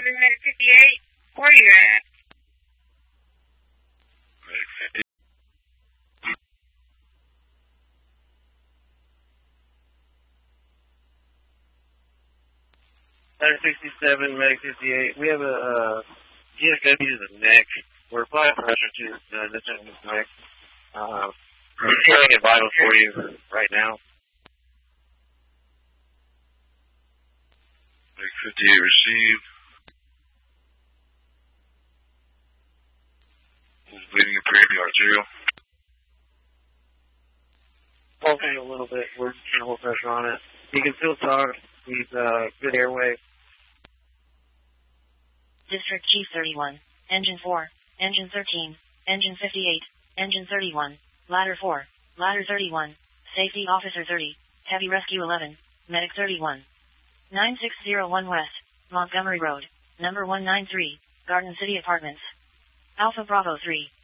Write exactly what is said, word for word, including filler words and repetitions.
sixty-seven, Medic fifty-eight. Where are you at? Medic fifty. Medic sixty-seven, Medic fifty-eight. We have a uh, G S W to the neck. We're applying pressure to uh, this gentleman's neck. Uh, we're carrying it vital for you right now. Medic fifty-eight received. Who's bleeding in period arterial? Pulsing a little bit. We're trying to hold pressure on it. He can still talk. He's uh, good airway. District Chief thirty-one, Engine four, Engine thirteen, Engine fifty-eight, Engine thirty-one, Ladder four, Ladder thirty-one, Safety Officer thirty, Heavy Rescue eleven, Medic thirty-one. nine six zero one West, Montgomery Road, number one nine three, Garden City Apartments. Alpha Bravo three.